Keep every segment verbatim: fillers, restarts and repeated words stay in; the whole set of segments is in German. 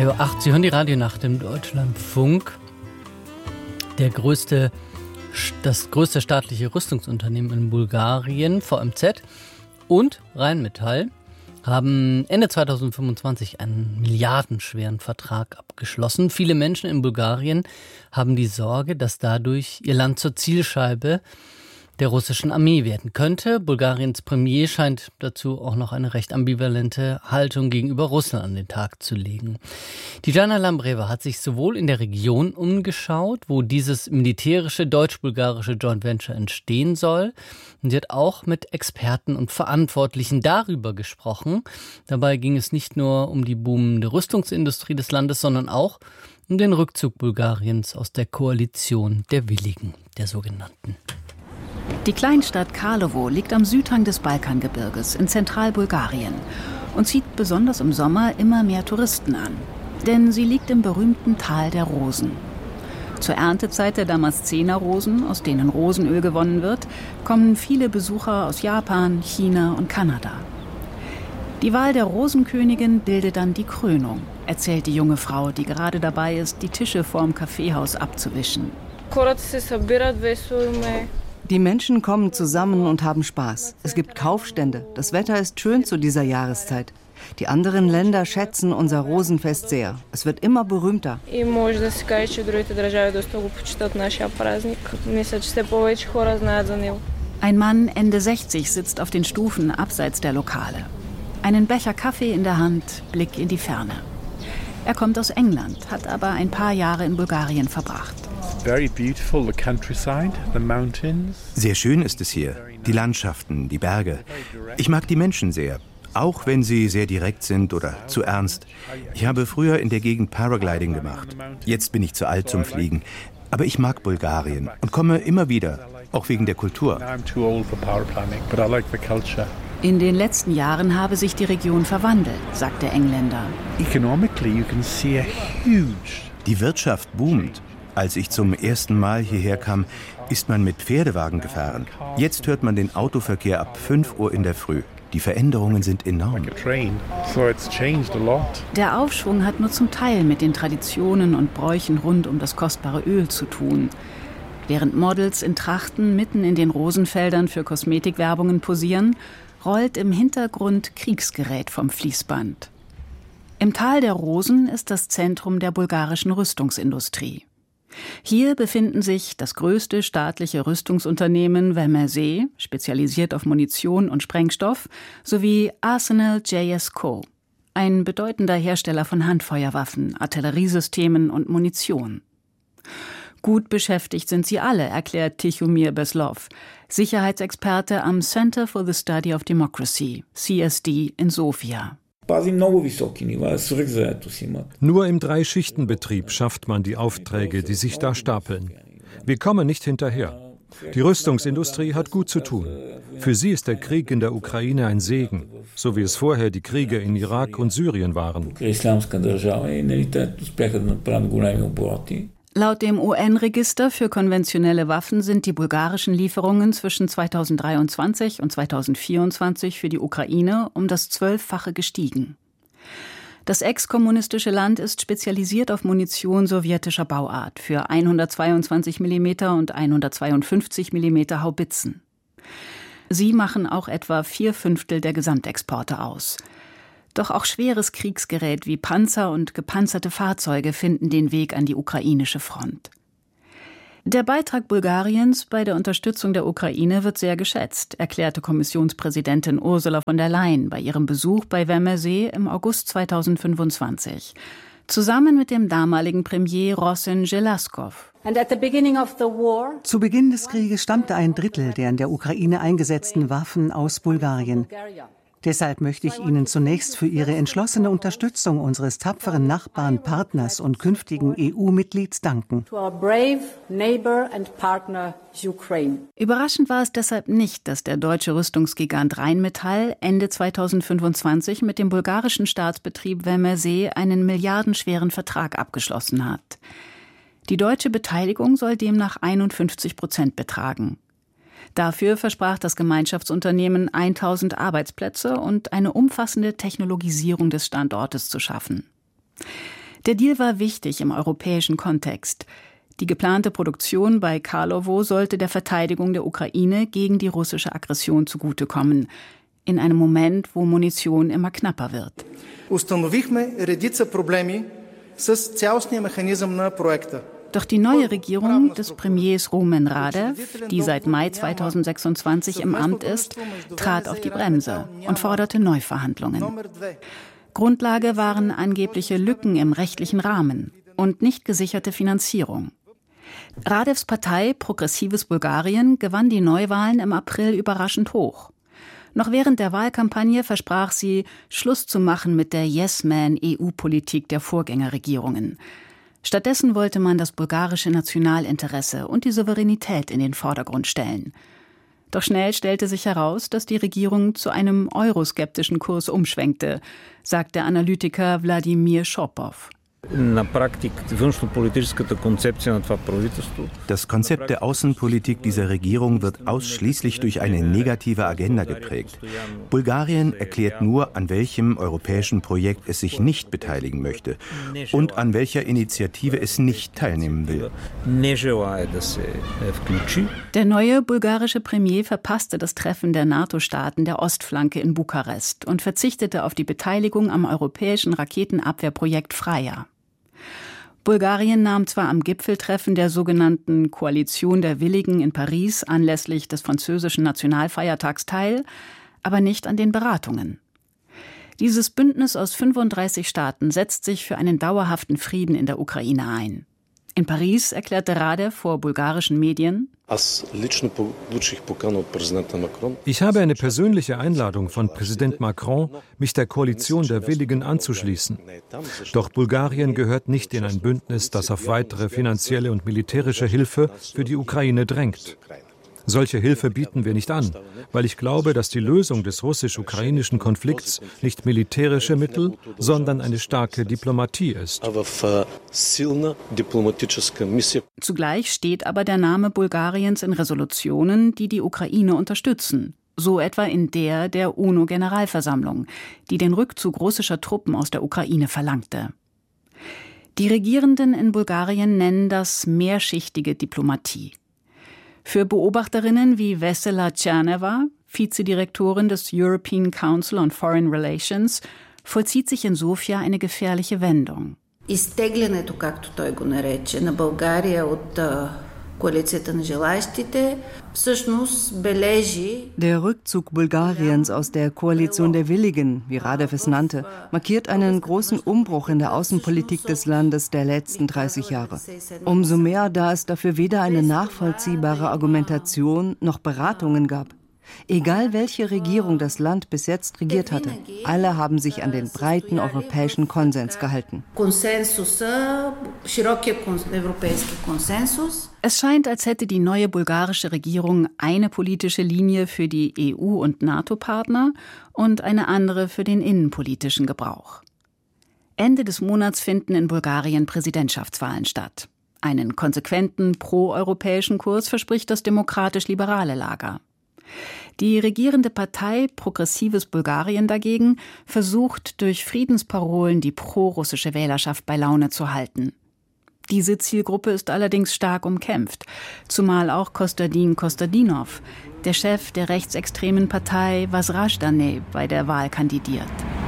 drei Uhr acht, Sie hören die Radionacht im Deutschlandfunk. Der größte, das größte staatliche Rüstungsunternehmen in Bulgarien, V M Z und Rheinmetall, haben Ende zweitausendfünfundzwanzig einen milliardenschweren Vertrag abgeschlossen. Viele Menschen in Bulgarien haben die Sorge, dass dadurch ihr Land zur Zielscheibe der russischen Armee werden könnte. Bulgariens Premier scheint dazu auch noch eine recht ambivalente Haltung gegenüber Russland an den Tag zu legen. Dijana Lambreva hat sich sowohl in der Region umgeschaut, wo dieses militärische deutsch-bulgarische Joint Venture entstehen soll, und sie hat auch mit Experten und Verantwortlichen darüber gesprochen. Dabei ging es nicht nur um die boomende Rüstungsindustrie des Landes, sondern auch um den Rückzug Bulgariens aus der Koalition der Willigen, der sogenannten. Die Kleinstadt Karlovo liegt am Südhang des Balkangebirges in Zentralbulgarien und zieht besonders im Sommer immer mehr Touristen an. Denn sie liegt im berühmten Tal der Rosen. Zur Erntezeit der Damaszener-Rosen, aus denen Rosenöl gewonnen wird, kommen viele Besucher aus Japan, China und Kanada. Die Wahl der Rosenkönigin bildet dann die Krönung, erzählt die junge Frau, die gerade dabei ist, die Tische vorm Kaffeehaus abzuwischen. Die Menschen kommen zusammen und haben Spaß. Es gibt Kaufstände. Das Wetter ist schön zu dieser Jahreszeit. Die anderen Länder schätzen unser Rosenfest sehr. Es wird immer berühmter. Ein Mann Ende sechzig sitzt auf den Stufen abseits der Lokale. Einen Becher Kaffee in der Hand, Blick in die Ferne. Er kommt aus England, hat aber ein paar Jahre in Bulgarien verbracht. Sehr schön ist es hier. Die Landschaften, die Berge. Ich mag die Menschen sehr, auch wenn sie sehr direkt sind oder zu ernst. Ich habe früher in der Gegend Paragliding gemacht. Jetzt bin ich zu alt zum Fliegen. Aber ich mag Bulgarien und komme immer wieder, auch wegen der Kultur. In den letzten Jahren habe sich die Region verwandelt, sagt der Engländer. Die Wirtschaft boomt. Als ich zum ersten Mal hierher kam, ist man mit Pferdewagen gefahren. Jetzt hört man den Autoverkehr ab fünf Uhr in der Früh. Die Veränderungen sind enorm. Der Aufschwung hat nur zum Teil mit den Traditionen und Bräuchen rund um das kostbare Öl zu tun. Während Models in Trachten mitten in den Rosenfeldern für Kosmetikwerbungen posieren, rollt im Hintergrund Kriegsgerät vom Fließband. Im Tal der Rosen ist das Zentrum der bulgarischen Rüstungsindustrie. Hier befinden sich das größte staatliche Rüstungsunternehmen Vemersé, spezialisiert auf Munition und Sprengstoff, sowie Arsenal J S Co., ein bedeutender Hersteller von Handfeuerwaffen, Artilleriesystemen und Munition. Gut beschäftigt sind sie alle, erklärt Tichomir Beslov, Sicherheitsexperte am Center for the Study of Democracy, C S D in Sofia. Nur im Drei-Schichten-Betrieb schafft man die Aufträge, die sich da stapeln. Wir kommen nicht hinterher. Die Rüstungsindustrie hat gut zu tun. Für sie ist der Krieg in der Ukraine ein Segen, so wie es vorher die Kriege in Irak und Syrien waren. Laut dem U N-Register für konventionelle Waffen sind die bulgarischen Lieferungen zwischen zweitausenddreiundzwanzig und zweitausendvierundzwanzig für die Ukraine um das Zwölffache gestiegen. Das ex-kommunistische Land ist spezialisiert auf Munition sowjetischer Bauart für hundertzweiundzwanzig Millimeter und hundertzweiundfünfzig Millimeter Haubitzen. Sie machen auch etwa vier Fünftel der Gesamtexporte aus. Doch auch schweres Kriegsgerät wie Panzer und gepanzerte Fahrzeuge finden den Weg an die ukrainische Front. Der Beitrag Bulgariens bei der Unterstützung der Ukraine wird sehr geschätzt, erklärte Kommissionspräsidentin Ursula von der Leyen bei ihrem Besuch bei Vemersé im August zweitausendfünfundzwanzig. Zusammen mit dem damaligen Premier Rosen Želaskov. Zu Beginn des Krieges stammte ein Drittel der in der Ukraine eingesetzten Waffen aus Bulgarien. Deshalb möchte ich Ihnen zunächst für Ihre entschlossene Unterstützung unseres tapferen Nachbarn, Partners und künftigen E U-Mitglieds danken. Überraschend war es deshalb nicht, dass der deutsche Rüstungsgigant Rheinmetall Ende zweitausendfünfundzwanzig mit dem bulgarischen Staatsbetrieb Vemersé einen milliardenschweren Vertrag abgeschlossen hat. Die deutsche Beteiligung soll demnach einundfünfzig Prozent betragen. Dafür versprach das Gemeinschaftsunternehmen tausend Arbeitsplätze und eine umfassende Technologisierung des Standortes zu schaffen. Der Deal war wichtig im europäischen Kontext. Die geplante Produktion bei Karlowo sollte der Verteidigung der Ukraine gegen die russische Aggression zugutekommen. In einem Moment, wo Munition immer knapper wird. Doch die neue Regierung des Premiers Rumen Radev, die seit Mai zweitausendsechsundzwanzig im Amt ist, trat auf die Bremse und forderte Neuverhandlungen. Grundlage waren angebliche Lücken im rechtlichen Rahmen und nicht gesicherte Finanzierung. Radevs Partei Progressives Bulgarien gewann die Neuwahlen im April überraschend hoch. Noch während der Wahlkampagne versprach sie, Schluss zu machen mit der Yes-Man-E U-Politik der Vorgängerregierungen. Stattdessen wollte man das bulgarische Nationalinteresse und die Souveränität in den Vordergrund stellen. Doch schnell stellte sich heraus, dass die Regierung zu einem euroskeptischen Kurs umschwenkte, sagt der Analytiker Wladimir Schopow. Das Konzept der Außenpolitik dieser Regierung wird ausschließlich durch eine negative Agenda geprägt. Bulgarien erklärt nur, an welchem europäischen Projekt es sich nicht beteiligen möchte und an welcher Initiative es nicht teilnehmen will. Der neue bulgarische Premier verpasste das Treffen der NATO-Staaten der Ostflanke in Bukarest und verzichtete auf die Beteiligung am europäischen Raketenabwehrprojekt Freya. Bulgarien nahm zwar am Gipfeltreffen der sogenannten Koalition der Willigen in Paris anlässlich des französischen Nationalfeiertags teil, aber nicht an den Beratungen. Dieses Bündnis aus fünfunddreißig Staaten setzt sich für einen dauerhaften Frieden in der Ukraine ein. In Paris erklärte Radev vor bulgarischen Medien: Ich habe eine persönliche Einladung von Präsident Macron, mich der Koalition der Willigen anzuschließen. Doch Bulgarien gehört nicht in ein Bündnis, das auf weitere finanzielle und militärische Hilfe für die Ukraine drängt. Solche Hilfe bieten wir nicht an, weil ich glaube, dass die Lösung des russisch-ukrainischen Konflikts nicht militärische Mittel, sondern eine starke Diplomatie ist. Zugleich steht aber der Name Bulgariens in Resolutionen, die die Ukraine unterstützen. So etwa in der der UNO-Generalversammlung, die den Rückzug russischer Truppen aus der Ukraine verlangte. Die Regierenden in Bulgarien nennen das mehrschichtige Diplomatie. Für Beobachterinnen wie Vesela Tscherneva, Vizedirektorin des European Council on Foreign Relations, vollzieht sich in Sofia eine gefährliche Wendung. Изтеглянето, както той го нарече, на България от коалицията на желаещите, всъщност бележи. Der Rückzug Bulgariens aus der Koalition der Willigen, wie Radev es nannte, markiert einen großen Umbruch in der Außenpolitik des Landes der letzten dreißig Jahre. Umso mehr, da es dafür weder eine nachvollziehbare Argumentation noch Beratungen gab. Egal welche Regierung das Land bis jetzt regiert hatte, alle haben sich an den breiten europäischen Konsens gehalten. Es scheint, als hätte die neue bulgarische Regierung eine politische Linie für die E U- und NATO-Partner und eine andere für den innenpolitischen Gebrauch. Ende des Monats finden in Bulgarien Präsidentschaftswahlen statt. Einen konsequenten proeuropäischen Kurs verspricht das demokratisch-liberale Lager. Die regierende Partei Progressives Bulgarien dagegen versucht, durch Friedensparolen die prorussische Wählerschaft bei Laune zu halten. Diese Zielgruppe ist allerdings stark umkämpft, zumal auch Kostadin Kostadinov, der Chef der rechtsextremen Partei Возрождение, bei der Wahl kandidiert.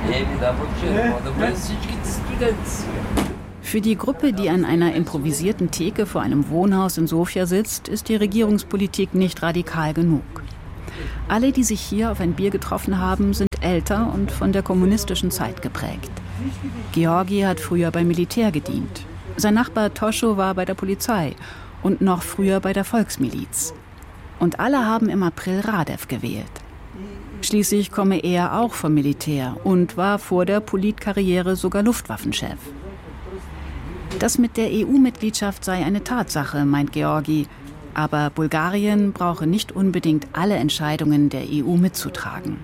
Für die Gruppe, die an einer improvisierten Theke vor einem Wohnhaus in Sofia sitzt, ist die Regierungspolitik nicht radikal genug. Alle, die sich hier auf ein Bier getroffen haben, sind älter und von der kommunistischen Zeit geprägt. Georgi hat früher beim Militär gedient. Sein Nachbar Toscho war bei der Polizei und noch früher bei der Volksmiliz. Und alle haben im April Radev gewählt. Schließlich komme er auch vom Militär und war vor der Politkarriere sogar Luftwaffenchef. Das mit der E U-Mitgliedschaft sei eine Tatsache, meint Georgi. Aber Bulgarien brauche nicht unbedingt alle Entscheidungen der E U mitzutragen.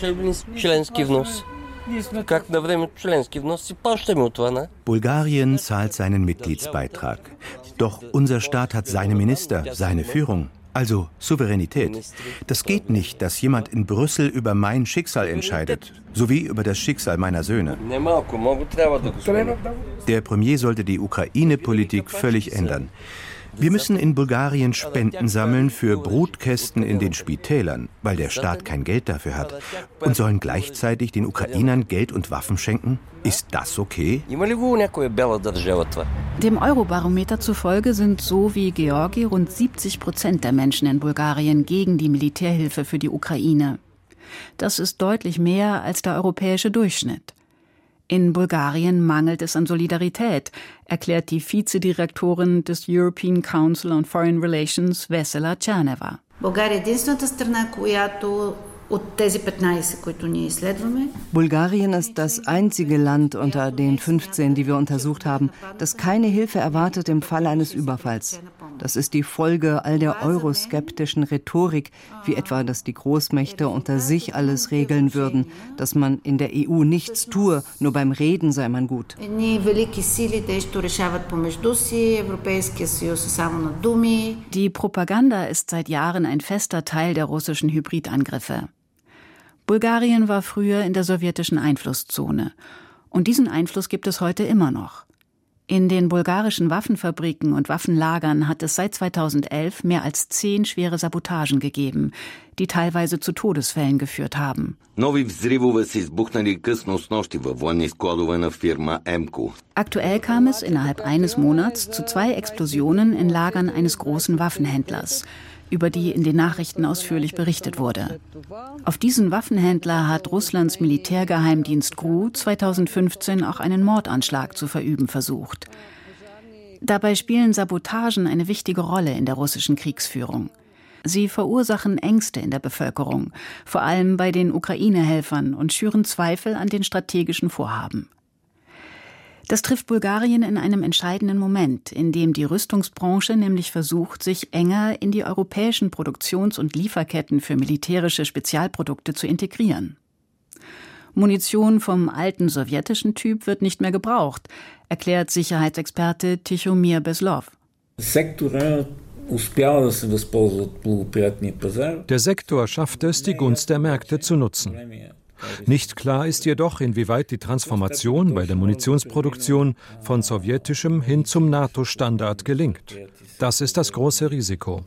Bulgarien zahlt seinen Mitgliedsbeitrag. Doch unser Staat hat seine Minister, seine Führung. Also Souveränität. Das geht nicht, dass jemand in Brüssel über mein Schicksal entscheidet, sowie über das Schicksal meiner Söhne. Der Premier sollte die Ukraine-Politik völlig ändern. Wir müssen in Bulgarien Spenden sammeln für Brutkästen in den Spitälern, weil der Staat kein Geld dafür hat, und sollen gleichzeitig den Ukrainern Geld und Waffen schenken? Ist das okay? Dem Eurobarometer zufolge sind so wie Georgi rund siebzig Prozent der Menschen in Bulgarien gegen die Militärhilfe für die Ukraine. Das ist deutlich mehr als der europäische Durchschnitt. In Bulgarien mangelt es an Solidarität, erklärt die Vizedirektorin des European Council on Foreign Relations, Vesela Tcherneva. Bulgarien ist das einzige Land unter den fünfzehn, die wir untersucht haben, das keine Hilfe erwartet im Fall eines Überfalls. Das ist die Folge all der euroskeptischen Rhetorik, wie etwa, dass die Großmächte unter sich alles regeln würden, dass man in der E U nichts tue, nur beim Reden sei man gut. Die Propaganda ist seit Jahren ein fester Teil der russischen Hybridangriffe. Bulgarien war früher in der sowjetischen Einflusszone. Und diesen Einfluss gibt es heute immer noch. In den bulgarischen Waffenfabriken und Waffenlagern hat es seit zweitausendelf mehr als zehn schwere Sabotagen gegeben, die teilweise zu Todesfällen geführt haben. Aktuell kam es innerhalb eines Monats zu zwei Explosionen in Lagern eines großen Waffenhändlers, über die in den Nachrichten ausführlich berichtet wurde. Auf diesen Waffenhändler hat Russlands Militärgeheimdienst G R U zweitausendfünfzehn auch einen Mordanschlag zu verüben versucht. Dabei spielen Sabotagen eine wichtige Rolle in der russischen Kriegsführung. Sie verursachen Ängste in der Bevölkerung, vor allem bei den Ukraine-Helfern, und schüren Zweifel an den strategischen Vorhaben. Das trifft Bulgarien in einem entscheidenden Moment, in dem die Rüstungsbranche nämlich versucht, sich enger in die europäischen Produktions- und Lieferketten für militärische Spezialprodukte zu integrieren. Munition vom alten sowjetischen Typ wird nicht mehr gebraucht, erklärt Sicherheitsexperte Tichomir Beslov. Der Sektor schafft es, die Gunst der Märkte zu nutzen. Nicht klar ist jedoch, inwieweit die Transformation bei der Munitionsproduktion von sowjetischem hin zum NATO-Standard gelingt. Das ist das große Risiko.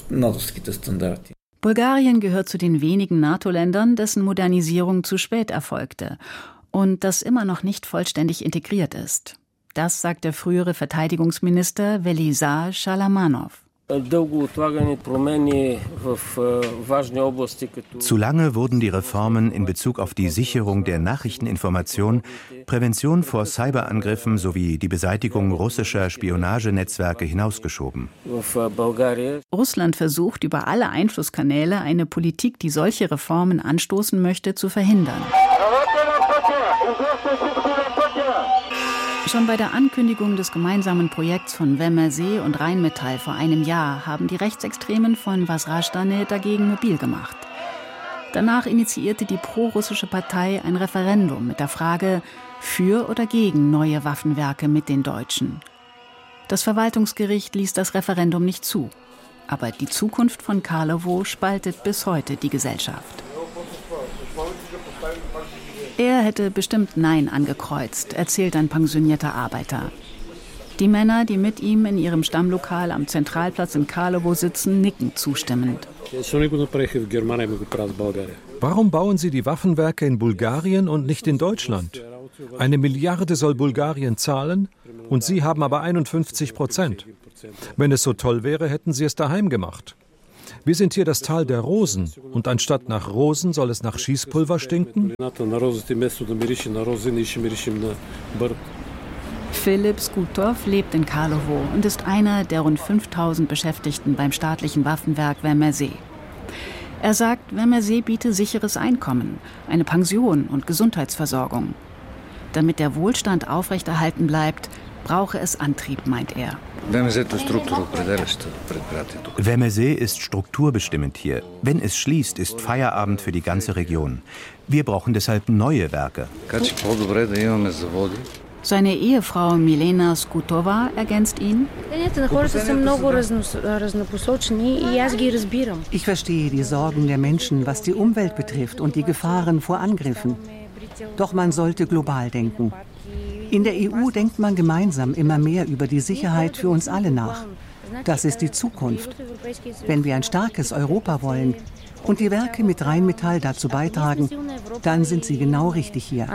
Bulgarien gehört zu den wenigen NATO-Ländern, dessen Modernisierung zu spät erfolgte und das immer noch nicht vollständig integriert ist. Das sagt der frühere Verteidigungsminister Velizar Shalamanov. Zu lange wurden die Reformen in Bezug auf die Sicherung der Nachrichteninformation, Prävention vor Cyberangriffen sowie die Beseitigung russischer Spionagenetzwerke hinausgeschoben. Russland versucht über alle Einflusskanäle eine Politik, die solche Reformen anstoßen möchte, zu verhindern. Schon bei der Ankündigung des gemeinsamen Projekts von Vemersee und Rheinmetall vor einem Jahr haben die Rechtsextremen von Vazhrastane dagegen mobil gemacht. Danach initiierte die prorussische Partei ein Referendum mit der Frage für oder gegen neue Waffenwerke mit den Deutschen. Das Verwaltungsgericht ließ das Referendum nicht zu. Aber die Zukunft von Karlowo spaltet bis heute die Gesellschaft. Er hätte bestimmt Nein angekreuzt, erzählt ein pensionierter Arbeiter. Die Männer, die mit ihm in ihrem Stammlokal am Zentralplatz in Karlowo sitzen, nicken zustimmend. Warum bauen Sie die Waffenwerke in Bulgarien und nicht in Deutschland? Eine Milliarde soll Bulgarien zahlen und Sie haben aber einundfünfzig Prozent. Wenn es so toll wäre, hätten Sie es daheim gemacht. Wir sind hier das Tal der Rosen und anstatt nach Rosen soll es nach Schießpulver stinken? Philipp Skutov lebt in Karlowo und ist einer der rund fünftausend Beschäftigten beim staatlichen Waffenwerk Vemersee. Er sagt, Vemersee biete sicheres Einkommen, eine Pension und Gesundheitsversorgung. Damit der Wohlstand aufrechterhalten bleibt, brauche es Antrieb, meint er. Vemersee ist strukturbestimmend hier. Wenn es schließt, ist Feierabend für die ganze Region. Wir brauchen deshalb neue Werke. Seine Ehefrau Milena Skutova ergänzt ihn: Ich verstehe die Sorgen der Menschen, was die Umwelt betrifft und die Gefahren vor Angriffen. Doch man sollte global denken. In der E U denkt man gemeinsam immer mehr über die Sicherheit für uns alle nach. Das ist die Zukunft. Wenn wir ein starkes Europa wollen und die Werke mit Rheinmetall dazu beitragen, dann sind sie genau richtig hier.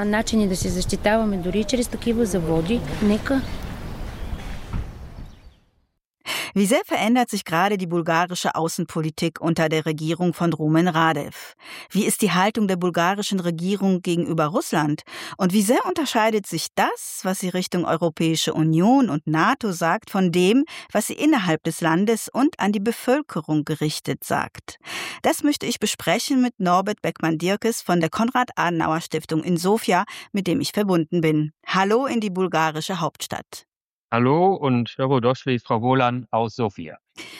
Wie sehr verändert sich gerade die bulgarische Außenpolitik unter der Regierung von Rumen Radev? Wie ist die Haltung der bulgarischen Regierung gegenüber Russland? Und wie sehr unterscheidet sich das, was sie Richtung Europäische Union und NATO sagt, von dem, was sie innerhalb des Landes und an die Bevölkerung gerichtet sagt? Das möchte ich besprechen mit Norbert Beckmann-Dierkes von der Konrad-Adenauer-Stiftung in Sofia, mit dem ich verbunden bin. Hallo in die bulgarische Hauptstadt. Hallo und Dobrodošli, Frau Wolan aus Sofia.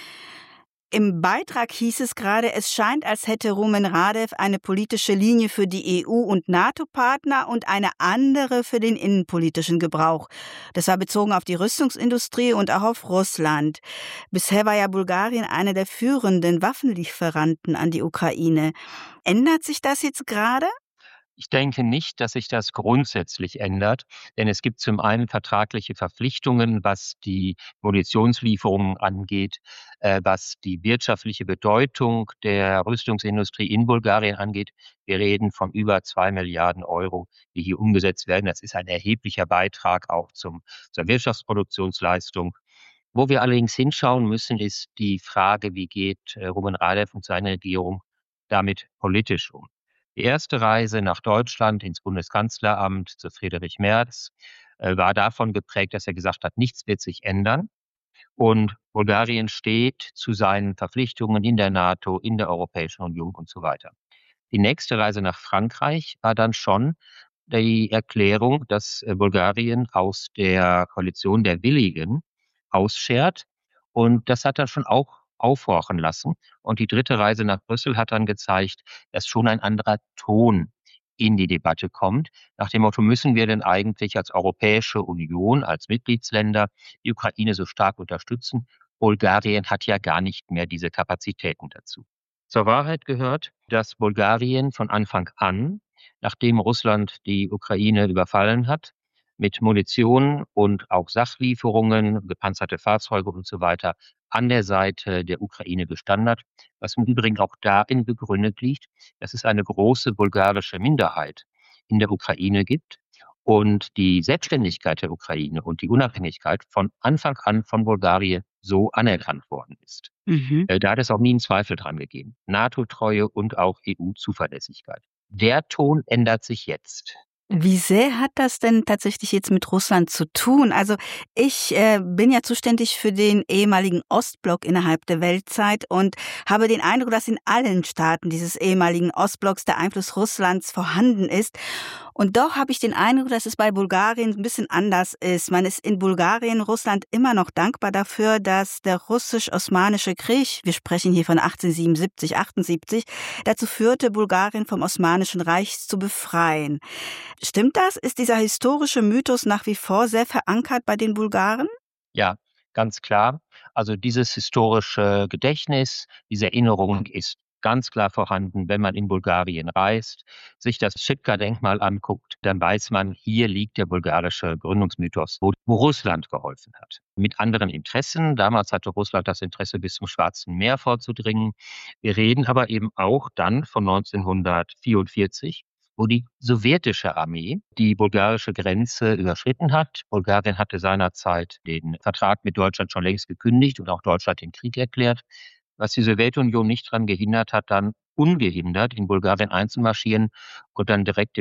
Im Beitrag hieß es gerade, es scheint, als hätte Rumen Radev eine politische Linie für die E U- und NATO-Partner und eine andere für den innenpolitischen Gebrauch. Das war bezogen auf die Rüstungsindustrie und auch auf Russland. Bisher war ja Bulgarien einer der führenden Waffenlieferanten an die Ukraine. Ändert sich das jetzt gerade? Ich denke nicht, dass sich das grundsätzlich ändert, denn es gibt zum einen vertragliche Verpflichtungen, was die Munitionslieferungen angeht, äh, was die wirtschaftliche Bedeutung der Rüstungsindustrie in Bulgarien angeht. Wir reden von über zwei Milliarden Euro, die hier umgesetzt werden. Das ist ein erheblicher Beitrag auch zum, zur Wirtschaftsproduktionsleistung. Wo wir allerdings hinschauen müssen, ist die Frage, wie geht äh, Rumen Radev und seine Regierung damit politisch um. Die erste Reise nach Deutschland ins Bundeskanzleramt zu Friedrich Merz äh, war davon geprägt, dass er gesagt hat, nichts wird sich ändern. Und Bulgarien steht zu seinen Verpflichtungen in der NATO, in der Europäischen Union und so weiter. Die nächste Reise nach Frankreich war dann schon die Erklärung, dass äh, Bulgarien aus der Koalition der Willigen ausschert. Und das hat er schon auch aufhorchen lassen. Und die dritte Reise nach Brüssel hat dann gezeigt, dass schon ein anderer Ton in die Debatte kommt. Nach dem Motto, müssen wir denn eigentlich als Europäische Union, als Mitgliedsländer die Ukraine so stark unterstützen? Bulgarien hat ja gar nicht mehr diese Kapazitäten dazu. Zur Wahrheit gehört, dass Bulgarien von Anfang an, nachdem Russland die Ukraine überfallen hat, mit Munition und auch Sachlieferungen, gepanzerte Fahrzeuge und so weiter an der Seite der Ukraine gestanden hat, was im Übrigen auch darin begründet liegt, dass es eine große bulgarische Minderheit in der Ukraine gibt und die Selbstständigkeit der Ukraine und die Unabhängigkeit von Anfang an von Bulgarien so anerkannt worden ist. Mhm. Da hat es auch nie einen Zweifel dran gegeben. NATO-Treue und auch E U-Zuverlässigkeit. Der Ton ändert sich jetzt. Wie sehr hat das denn tatsächlich jetzt mit Russland zu tun? Also ich äh, bin ja zuständig für den ehemaligen Ostblock innerhalb der Weltzeit und habe den Eindruck, dass in allen Staaten dieses ehemaligen Ostblocks der Einfluss Russlands vorhanden ist. Und doch habe ich den Eindruck, dass es bei Bulgarien ein bisschen anders ist. Man ist in Bulgarien, Russland immer noch dankbar dafür, dass der russisch-osmanische Krieg, wir sprechen hier von achtzehnhundertsiebenundsiebzig, achtundsiebzig, dazu führte, Bulgarien vom Osmanischen Reich zu befreien. Stimmt das? Ist dieser historische Mythos nach wie vor sehr verankert bei den Bulgaren? Ja, ganz klar. Also dieses historische Gedächtnis, diese Erinnerung ist ganz klar vorhanden, wenn man in Bulgarien reist, sich das Schipka-Denkmal anguckt, dann weiß man, hier liegt der bulgarische Gründungsmythos, wo, wo Russland geholfen hat. Mit anderen Interessen. Damals hatte Russland das Interesse, bis zum Schwarzen Meer vorzudringen. Wir reden aber eben auch dann von neunzehnhundertvierundvierzig, wo die sowjetische Armee die bulgarische Grenze überschritten hat. Bulgarien hatte seinerzeit den Vertrag mit Deutschland schon längst gekündigt und auch Deutschland den Krieg erklärt, was die Sowjetunion nicht daran gehindert hat, dann ungehindert in Bulgarien einzumarschieren und dann direkt